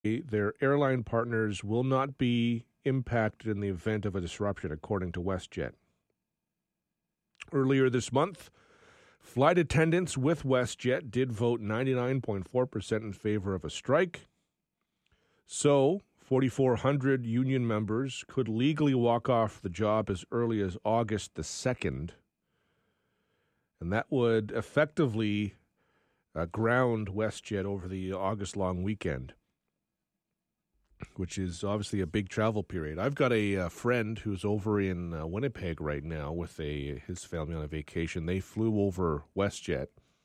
their airline partners will not be impacted in the event of a disruption, according to WestJet. Earlier this month, flight attendants with WestJet did vote 99.4% in favor of a strike. So, 4,400 union members could legally walk off the job as early as August the 2nd. And that would effectively ground WestJet over the August long weekend, which is obviously a big travel period. I've got a friend who's over in Winnipeg right now with his family on a vacation. They flew over WestJet.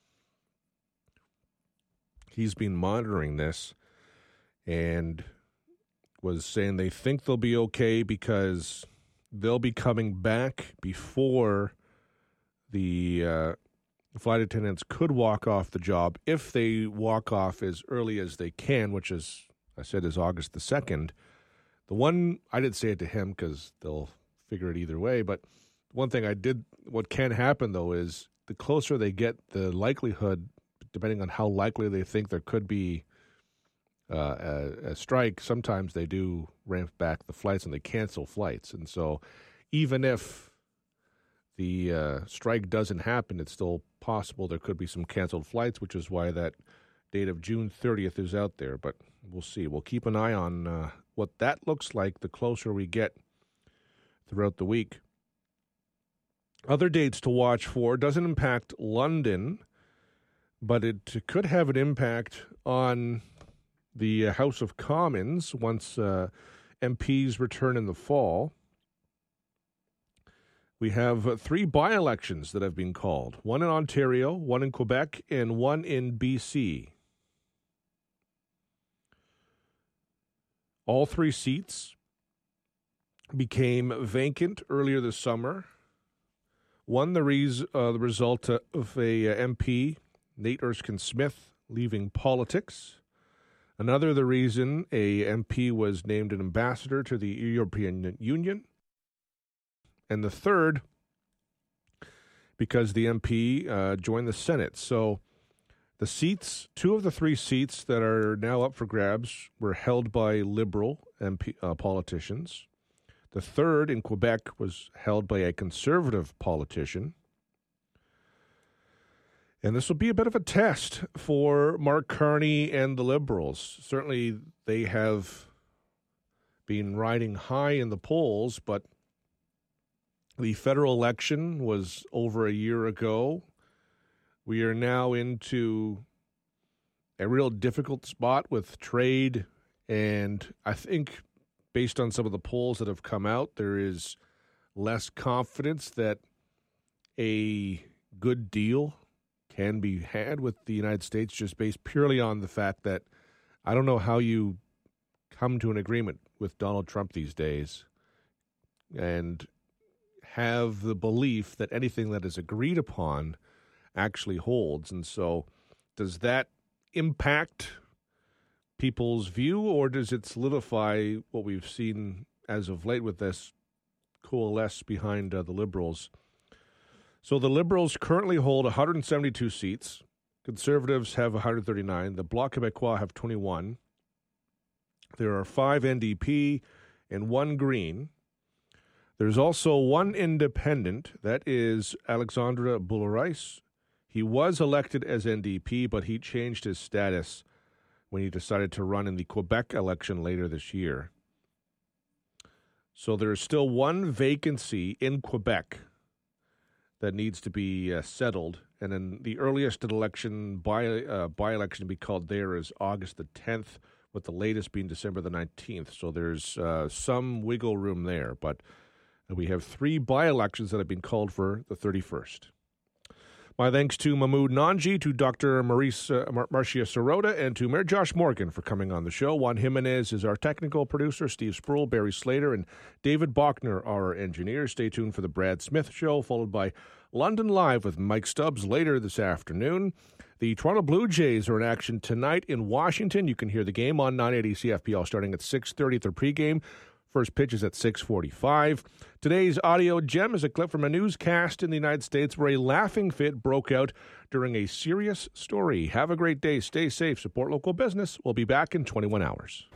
He's been monitoring this and was saying they think they'll be okay because they'll be coming back before the flight attendants could walk off the job if they walk off as early as they can, which is, I said, is August the 2nd. The one, I didn't say it to him because they'll figure it either way, but one thing what can happen, though, is the closer they get, the likelihood, depending on how likely they think there could be a strike, sometimes they do ramp back the flights and they cancel flights. And so even if the strike doesn't happen, it's still possible there could be some canceled flights, which is why that date of June 30th is out there. But we'll see. We'll keep an eye on what that looks like the closer we get throughout the week. Other dates to watch for doesn't impact London, but it could have an impact on the House of Commons once MPs return in the fall. We have 3 by-elections that have been called, one in Ontario, one in Quebec, and one in BC. All 3 seats became vacant earlier this summer. One, the result of a MP, Nate Erskine-Smith, leaving politics. Another, the reason a MP was named an ambassador to the European Union. And the third, because the MP joined the Senate. So the seats, 2 of the 3 seats that are now up for grabs were held by Liberal MP politicians. The third in Quebec was held by a Conservative politician. And this will be a bit of a test for Mark Carney and the Liberals. Certainly they have been riding high in the polls, but the federal election was over a year ago. We are now into a real difficult spot with trade, and I think based on some of the polls that have come out, there is less confidence that a good deal can be had with the United States, just based purely on the fact that I don't know how you come to an agreement with Donald Trump these days and have the belief that anything that is agreed upon actually holds. And so does that impact people's view, or does it solidify what we've seen as of late with this coalesce behind the Liberals? So the Liberals currently hold 172 seats. Conservatives have 139. The Bloc Québécois have 21. There are 5 NDP and 1 Green. There's also 1 independent, that is Alexandre Boularice. He was elected as NDP, but he changed his status when he decided to run in the Quebec election later this year. So there is still 1 vacancy in Quebec that needs to be settled. And then the earliest election by-election to be called there is August the 10th, with the latest being December the 19th. So there's some wiggle room there, but we have 3 by-elections that have been called for the 31st. My thanks to Mahmoud Nanji, to Dr. Marcia Sirota, and to Mayor Josh Morgan for coming on the show. Juan Jimenez is our technical producer, Steve Sproul, Barry Slater, and David Bachner are our engineers. Stay tuned for the Brad Smith Show, followed by London Live with Mike Stubbs later this afternoon. The Toronto Blue Jays are in action tonight in Washington. You can hear the game on 980 CFPL starting at 6:30 at their pregame. First pitch is at 6:45. Today's audio gem is a clip from a newscast in the United States where a laughing fit broke out during a serious story. Have a great day. Stay safe. Support local business. We'll be back in 21 hours.